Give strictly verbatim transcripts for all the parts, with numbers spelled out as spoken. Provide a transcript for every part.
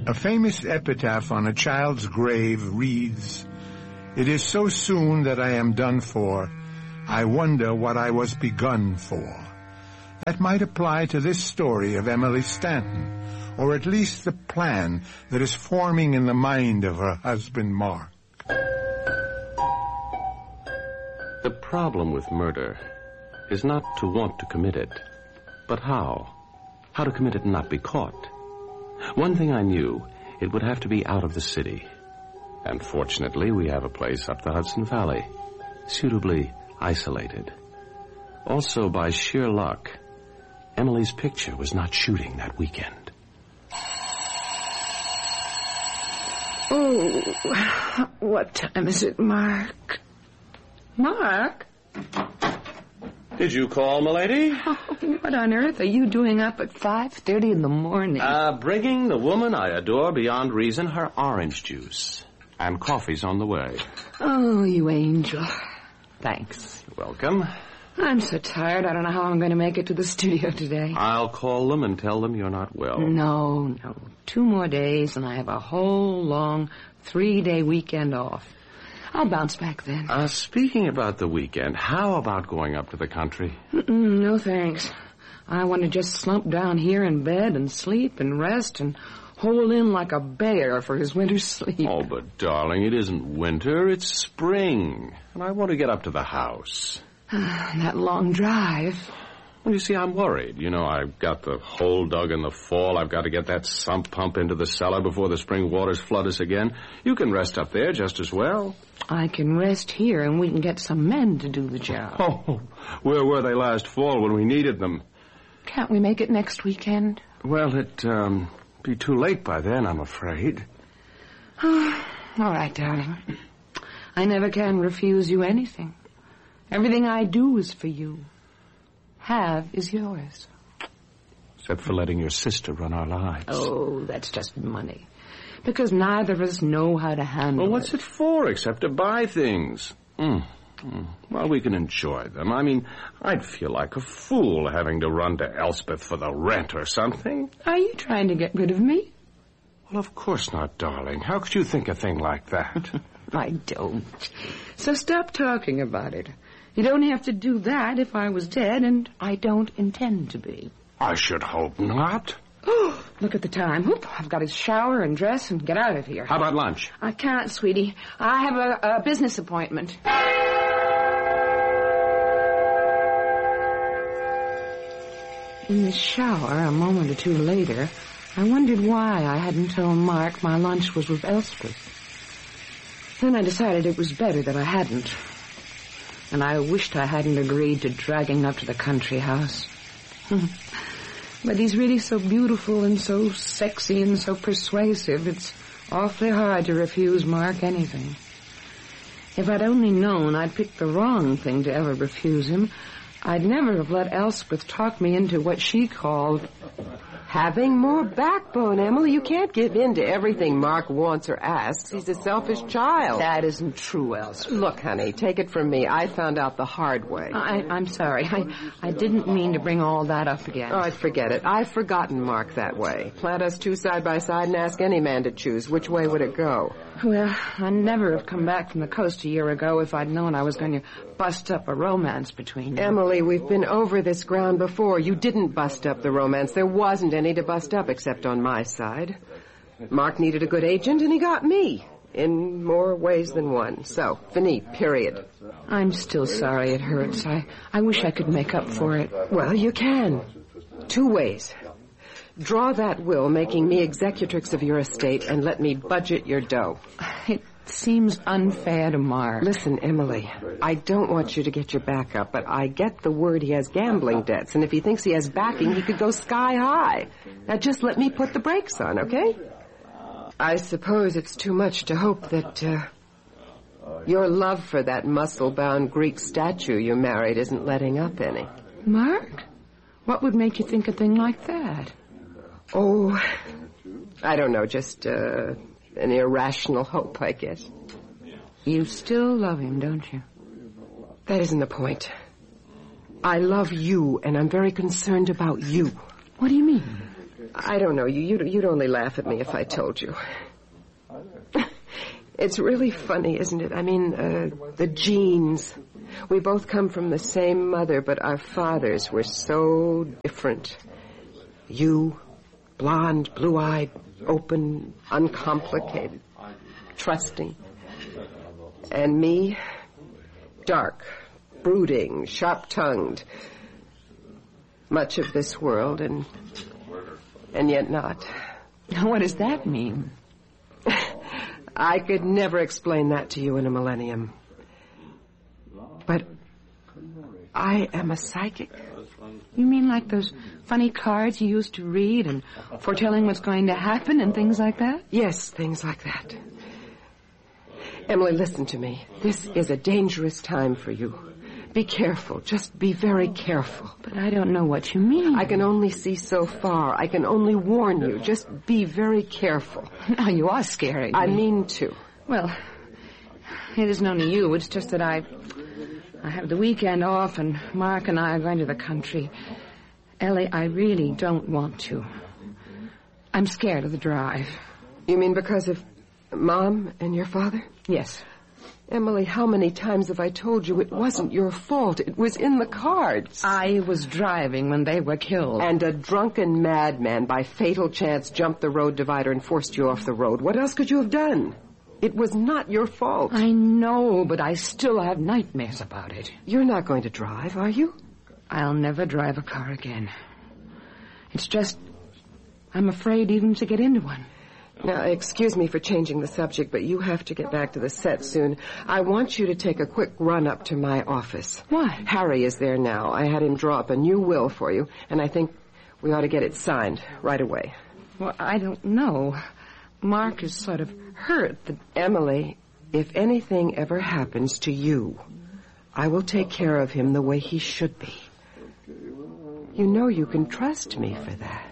A famous epitaph on a child's grave reads, "It is so soon that I am done for. I wonder what I was begun for." That might apply to this story of Emily Stanton, or at least the plan that is forming in the mind of her husband, Mark. The problem with murder is not to want to commit it, but how. How to commit it and not be caught. One thing I knew, it would have to be out of the city. And fortunately, we have a place up the Hudson Valley, suitably isolated. Also, by sheer luck, Emily's picture was not shooting that weekend. Oh, what time is it, Mark? Mark? Did you call, milady? Oh, what on earth are you doing up at five thirty in the morning? Uh, bringing the woman I adore beyond reason her orange juice. And coffee's on the way. Oh, you angel. Thanks. Welcome. I'm so tired, I don't know how I'm going to make it to the studio today. I'll call them and tell them you're not well. No, no. Two more days and I have a whole long three-day weekend off. I'll bounce back then. Uh, speaking about the weekend, how about going up to the country? Mm-mm, no, thanks. I want to just slump down here in bed and sleep and rest and hole in like a bear for his winter sleep. Oh, but darling, it isn't winter, it's spring. And I want to get up to the house. That long drive. Well, you see, I'm worried. You know, I've got the hole dug in the fall. I've got to get that sump pump into the cellar before the spring waters flood us again. You can rest up there just as well. I can rest here, and we can get some men to do the job. Oh, where were they last fall when we needed them? Can't we make it next weekend? Well, it'd um, be too late by then, I'm afraid. Oh, all right, darling. I never can refuse you anything. Everything I do is for you. Have is yours. Except for letting your sister run our lives. Oh, that's just money. Because neither of us know how to handle Well, what's it. it for except to buy things? Mm. Mm. Well, we can enjoy them. I mean, I'd feel like a fool having to run to Elspeth for the rent or something. Are you trying to get rid of me? Well, of course not, darling. How could you think a thing like that? I don't. So stop talking about it. You don't have to do that if I was dead, and I don't intend to be. I should hope not. Oh, look at the time. Oop, I've got to shower and dress and get out of here. How about lunch? I can't, sweetie. I have a, a business appointment. In the shower, a moment or two later, I wondered why I hadn't told Mark my lunch was with Elspeth. Then I decided it was better that I hadn't. And I wished I hadn't agreed to dragging up to the country house. But he's really so beautiful and so sexy and so persuasive, it's awfully hard to refuse Mark anything. If I'd only known I'd picked the wrong thing to ever refuse him, I'd never have let Elspeth talk me into what she called having more backbone, Emily. You can't give in to everything Mark wants or asks. He's a selfish child. That isn't true, Elspeth. Look, honey, take it from me. I found out the hard way. I, I'm sorry. I, I didn't mean to bring all that up again. Oh, forget it. I've forgotten Mark that way. Plant us two side by side and ask any man to choose. Which way would it go? Well, I'd never have come back from the coast a year ago if I'd known I was going to bust up a romance between you. Emily, we've been over this ground before. You didn't bust up the romance. There wasn't any to bust up except on my side. Mark needed a good agent, and he got me. In more ways than one. So, fini, period. I'm still sorry it hurts. I, I wish I could make up for it. Well, you can. Two ways. Draw that will making me executrix of your estate and let me budget your dough. It seems unfair to Mark. Listen, Emily, I don't want you to get your back up, but I get the word he has gambling debts, and if he thinks he has backing, he could go sky high. Now, just let me put the brakes on, okay? I suppose it's too much to hope that uh, your love for that muscle-bound Greek statue you married isn't letting up any. Mark? What would make you think a thing like that? Oh, I don't know, just uh, an irrational hope, I guess. You still love him, don't you? That isn't the point. I love you, and I'm very concerned about you. What do you mean? I don't know. You, you'd, you'd only laugh at me if I told you. It's really funny, isn't it? I mean, uh, the genes. We both come from the same mother, but our fathers were so different. You, blonde, blue-eyed, open, uncomplicated, trusting. And me, dark, brooding, sharp-tongued. Much of this world, and and yet not. What does that mean? I could never explain that to you in a millennium. But I am a psychic. You mean like those funny cards you used to read and foretelling what's going to happen and things like that? Yes, things like that. Emily, listen to me. This is a dangerous time for you. Be careful. Just be very careful. But I don't know what you mean. I can only see so far. I can only warn you. Just be very careful. Now, you are scaring me. I mean to. Well, it isn't only you. It's just that I... I have the weekend off, and Mark and I are going to the country. Ellie, I really don't want to. I'm scared of the drive. You mean because of Mom and your father? Yes. Emily, how many times have I told you it wasn't your fault? It was in the cards. I was driving when they were killed. And a drunken madman by fatal chance jumped the road divider and forced you off the road. What else could you have done? It was not your fault. I know, but I still have nightmares about it. You're not going to drive, are you? I'll never drive a car again. It's just, I'm afraid even to get into one. Now, excuse me for changing the subject, but you have to get back to the set soon. I want you to take a quick run up to my office. Why? Harry is there now. I had him draw up a new will for you, and I think we ought to get it signed right away. Well, I don't know. Mark is sort of hurt. That... Emily, if anything ever happens to you, I will take care of him the way he should be. You know you can trust me for that.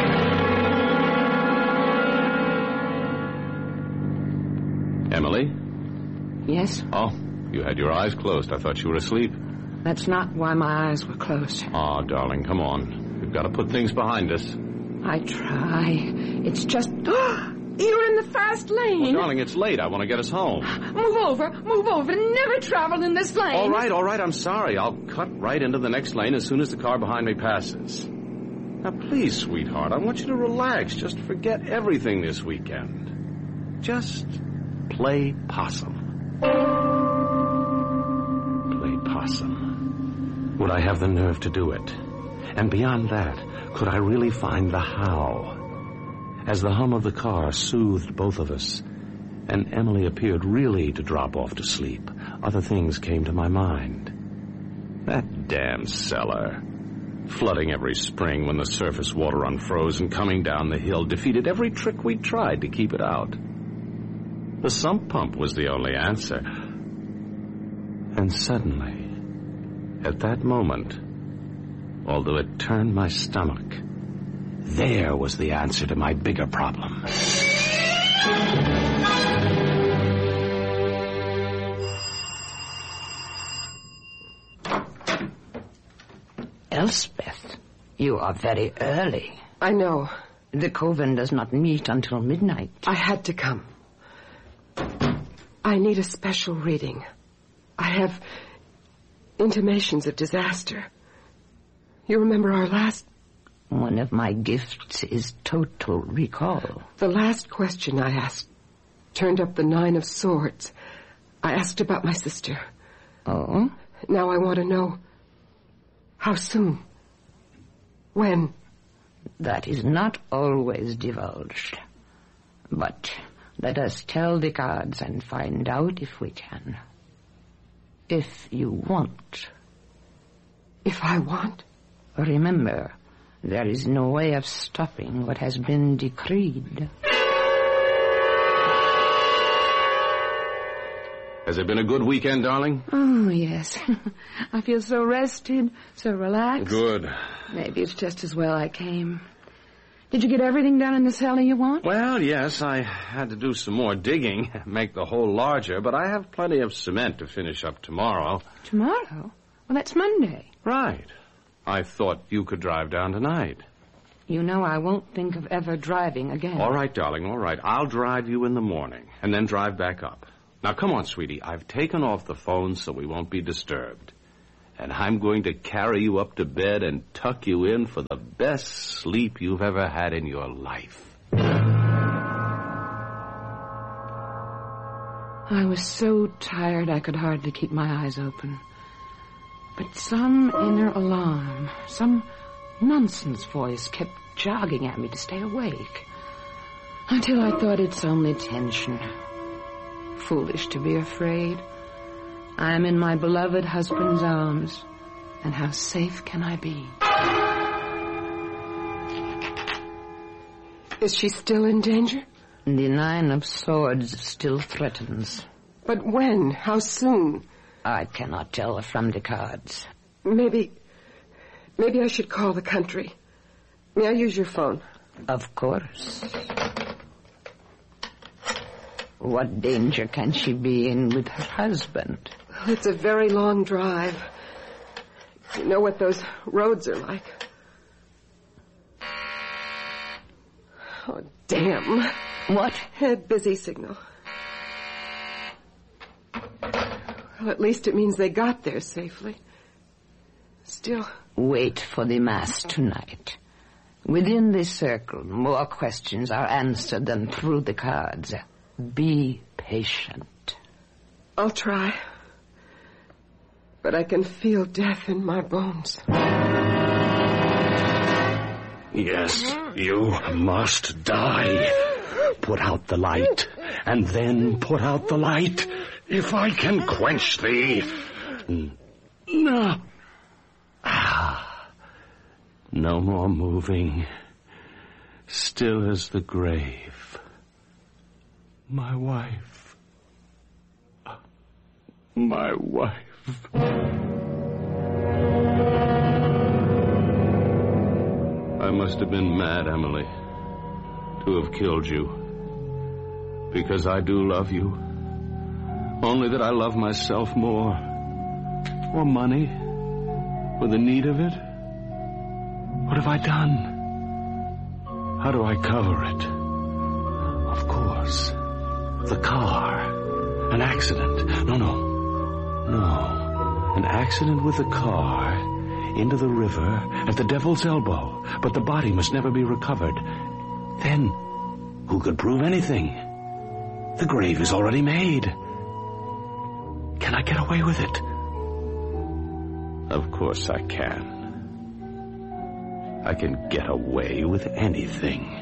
Emily? Yes? Oh, you had your eyes closed. I thought you were asleep. That's not why my eyes were closed. Oh, darling, come on. We've got to put things behind us. I try. It's just... You're in the fast lane. Well, darling, it's late. I want to get us home. Move over. Move over. Never travel in this lane. All right, all right. I'm sorry. I'll cut right into the next lane as soon as the car behind me passes. Now, please, sweetheart, I want you to relax. Just forget everything this weekend. Just... play possum. Play possum. Would I have the nerve to do it? And beyond that, could I really find the how? As the hum of the car soothed both of us, and Emily appeared really to drop off to sleep, other things came to my mind. That damn cellar. Flooding every spring when the surface water unfroze and coming down the hill defeated every trick we tried to keep it out. The sump pump was the only answer. And suddenly, at that moment, although it turned my stomach, there was the answer to my bigger problem. Elspeth, you are very early. I know. The coven does not meet until midnight. I had to come. I need a special reading. I have intimations of disaster. You remember our last... One of my gifts is total recall. The last question I asked turned up the Nine of Swords. I asked about my sister. Oh? Now I want to know, how soon? When? That is not always divulged. But let us tell the cards and find out if we can. If you want. If I want? Remember, there is no way of stopping what has been decreed. Has it been a good weekend, darling? Oh, yes. I feel so rested, so relaxed. Good. Maybe it's just as well I came. Did you get everything done in the cellar you want? Well, yes, I had to do some more digging, make the hole larger, but I have plenty of cement to finish up tomorrow. Tomorrow? Well, that's Monday. Right. I thought you could drive down tonight. You know I won't think of ever driving again. All right, darling, all right. I'll drive you in the morning and then drive back up. Now, come on, sweetie. I've taken off the phone so we won't be disturbed. And I'm going to carry you up to bed and tuck you in for the best sleep you've ever had in your life. I was so tired I could hardly keep my eyes open. But some inner alarm, some nonsense voice kept jogging at me to stay awake. Until I thought it's only tension. Foolish to be afraid. I am in my beloved husband's arms, and how safe can I be? Is she still in danger? The Nine of Swords still threatens. But when? How soon? I cannot tell from the cards. Maybe... Maybe I should call the country. May I use your phone? Of course. What danger can she be in with her husband? Well, it's a very long drive. You know what those roads are like. Oh, damn. What? A busy signal. Well, at least it means they got there safely. Still... Wait for the mass tonight. Within this circle, more questions are answered than through the cards. Be patient. I'll try. But I can feel death in my bones. Yes, you must die. Put out the light, and then put out the light, if I can quench thee. No. Ah, no more moving. Still as the grave. My wife. My wife. I must have been mad, Emily, to have killed you. Because I do love you. Only that I love myself more. Or money. Or the need of it. What have I done? How do I cover it? Of course. The car. An accident. No, no. No. An accident with the car into the river at the Devil's Elbow. But the body must never be recovered. Then, who could prove anything? The grave is already made. Can I get away with it? Of course I can. I can get away with anything.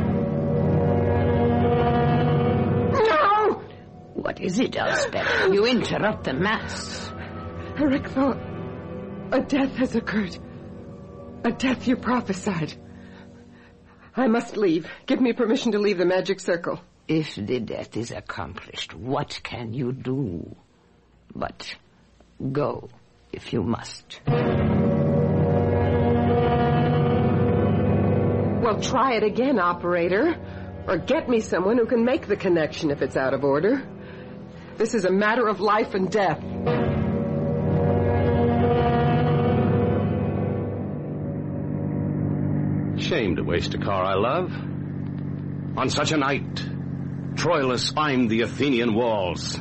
No! What is it, Elspeth? You interrupt the mass. Eric thought a death has occurred. A death you prophesied. I must leave. Give me permission to leave the magic circle. If the death is accomplished, what can you do? But go, if you must. Well, try it again, operator. Or get me someone who can make the connection if it's out of order. This is a matter of life and death. Shame to waste a car I love. On such a night, Troilus climbed the Athenian walls.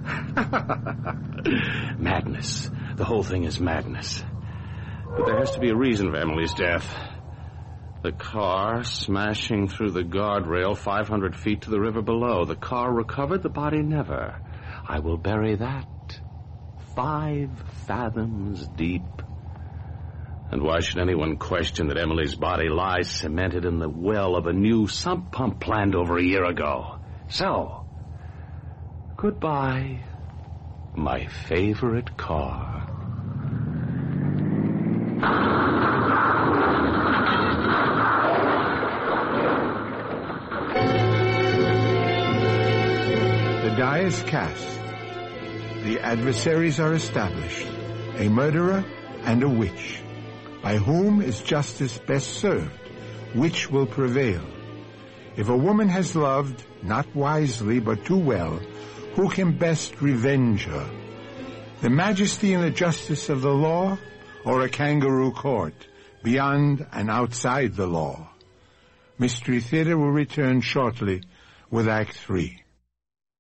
Madness. The whole thing is madness. But there has to be a reason for Emily's death. The car smashing through the guardrail five hundred feet to the river below. The car recovered, the body never. I will bury that five fathoms deep. And why should anyone question that Emily's body lies cemented in the well of a new sump pump planned over a year ago? So, goodbye, my favorite car. The die is cast. The adversaries are established, a murderer and a witch. By whom is justice best served? Which will prevail? If a woman has loved, not wisely but too well, who can best revenge her? The majesty and the justice of the law, or a kangaroo court beyond and outside the law. Mystery Theater will return shortly with Act Three.